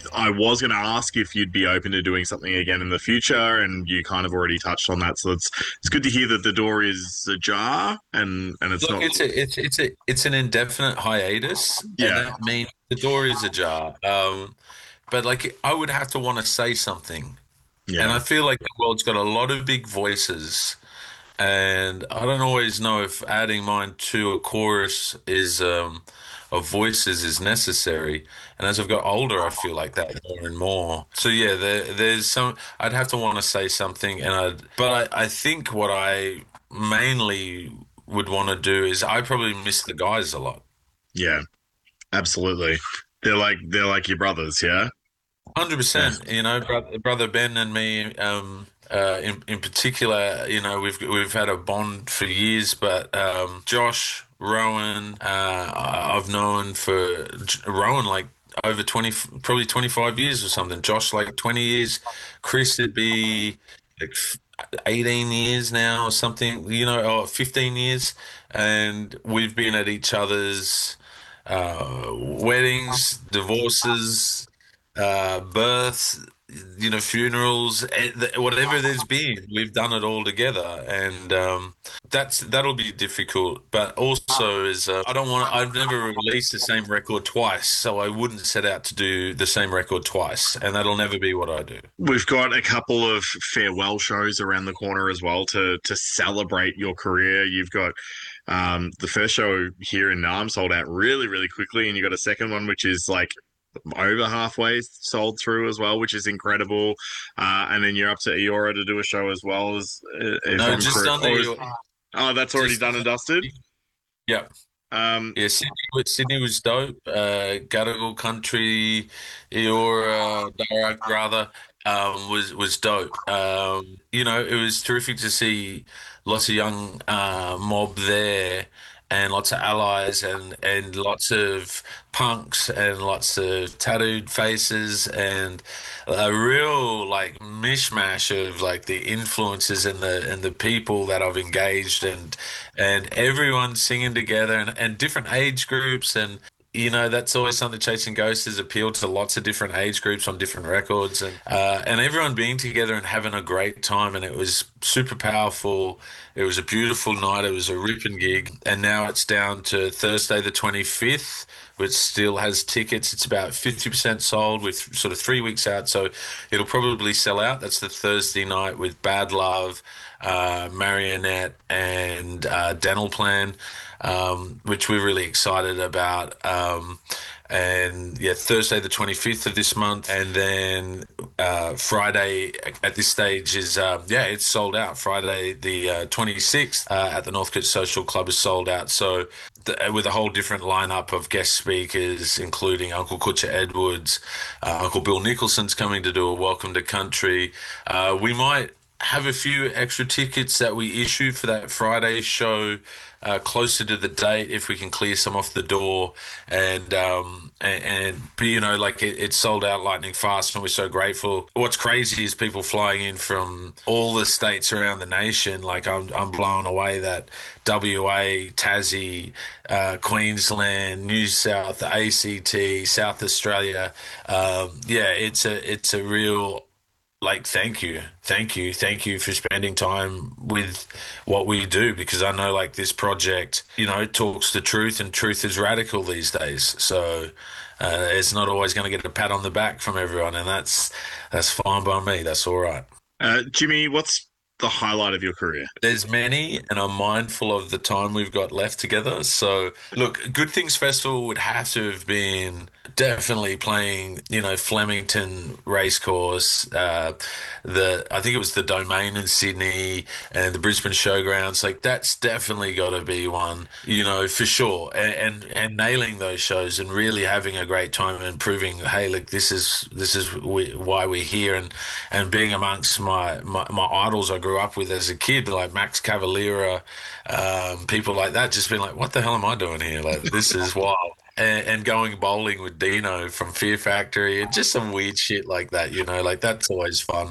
I was going to ask if you'd be open to doing something again in the future, and you kind of already touched on that. So it's good to hear that the door is ajar, and it's Look, not. it's an indefinite hiatus, and Yeah, that means the door is ajar. But like I would have to want to say something, and yeah, I feel like the world's got a lot of big voices, and I don't always know if adding mine to a chorus is of voices is necessary. And as I've got older, I feel like that more and more. So yeah, there's some. I'd have to want to say something, but I think what I mainly would want to do is I probably miss the guys a lot. yeah, absolutely. They're like your brothers, yeah. Yeah, 100%. You know, brother Ben and me, in particular, you know, we've had a bond for years. But Josh, Rowan, I've known for Rowan like over 20, probably 25 years or something. Josh like 20 years. Chris would be like 18 years now or something. You know, or 15 years, and we've been at each other's weddings, divorces, births, you know, funerals, whatever there's been, we've done it all together, and that'll be difficult. But also, is I don't want to. I've never released the same record twice, so I wouldn't set out to do the same record twice, and that'll never be what I do. we've got a couple of farewell shows around the corner as well to celebrate your career. You've got the first show here in Naarm sold out really, really quickly, and you got a second one which is like over halfway sold through as well, which is incredible. And then you're up to Eora to do a show as well as if No, I'm just correct. under your, Oh, that's already just done and dusted. yeah. Um, Yeah, Sydney was dope. Gadigal Country, Eora, Darrak rather, was dope. You know, it was terrific to see lots of young mob there, and lots of allies, and lots of punks, and lots of tattooed faces, and a real like mishmash of like the influences and the people that I've engaged, and everyone singing together, and different age groups, and you know, that's always something. Chasing Ghosts has appealed to lots of different age groups on different records, and everyone being together and having a great time, and it was super powerful. It was a beautiful night. It was a ripping gig, and now it's down to Thursday the 25th, which still has tickets. It's about 50% sold with sort of 3 weeks out, so it'll probably sell out. That's the Thursday night with Bad Love, Marionette, and Dental Plan, which we're really excited about. And yeah, Thursday the 25th of this month, and then Friday at this stage is yeah, it's sold out. Friday the 26th at the Northcote Social Club is sold out. So with a whole different lineup of guest speakers, including Uncle Kutcha Edwards, Uncle Bill Nicholson's coming to do a Welcome to Country. We might have a few extra tickets that we issue for that Friday show closer to the date if we can clear some off the door, and but, you know, like it's sold out lightning fast, and we're so grateful. What's crazy is people flying in from all the states around the nation. Like I'm blown away that WA, Tassie, Queensland, New South, ACT, South Australia. Yeah, it's a real like thank you for spending time with what we do, because I know like this project, you know, talks the truth, and truth is radical these days. So it's not always going to get a pat on the back from everyone, and that's fine by me. That's all right. Jimmy, what's the highlight of your career? There's many, and I'm mindful of the time we've got left together. So, look, Good Things Festival would have to have been definitely playing, you know, Flemington Racecourse, I think it was the Domain in Sydney, and the Brisbane Showgrounds. Like that's definitely got to be one, you know, for sure. And nailing those shows and really having a great time and proving, hey, look, why we're here, and being amongst my idols I grew up with as a kid, like Max Cavalera, people like that, just being like, what the hell am I doing here? Like, this is wild. And going bowling with Dino from Fear Factory, and just some weird shit like that, you know, like that's always fun.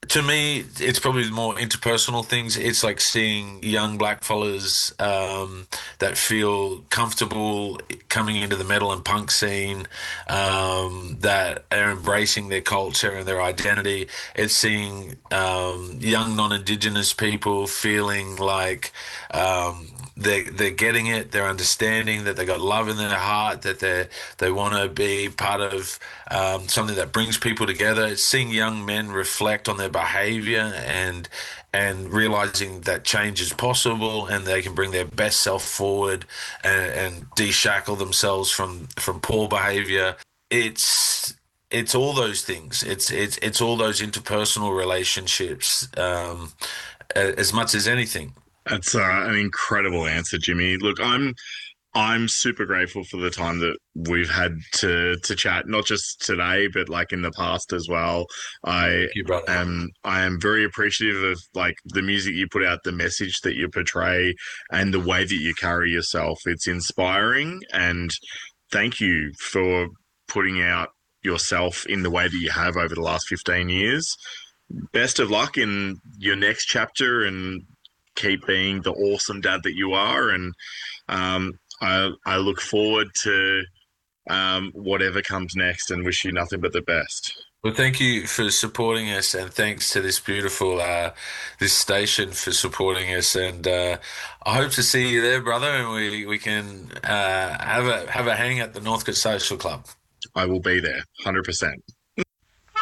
To me, it's probably more interpersonal things. It's like seeing young black fellas that feel comfortable coming into the metal and punk scene, that are embracing their culture and their identity. It's seeing young non-Indigenous people feeling like they're getting it, they're understanding that they got love in their heart, that they want to be part of something that brings people together. It's seeing young men reflect on their behavior and realizing that change is possible and they can bring their best self forward and de-shackle themselves from poor behavior. It's all those things. It's all those interpersonal relationships, as much as anything. That's an incredible answer, Jimmy. Look, I'm super grateful for the time that we've had to chat, not just today, but like in the past as well. I Thank you, brother. I am very appreciative of like the music you put out, the message that you portray, and the way that you carry yourself. It's inspiring, and thank you for putting out yourself in the way that you have over the last 15 years. Best of luck in your next chapter and keep being the awesome dad that you are. And I look forward to whatever comes next and wish you nothing but the best. Well, thank you for supporting us, and thanks to this beautiful this station for supporting us. And I hope to see you there, brother, and we can have a hang at the Northcote Social Club. I will be there, 100%.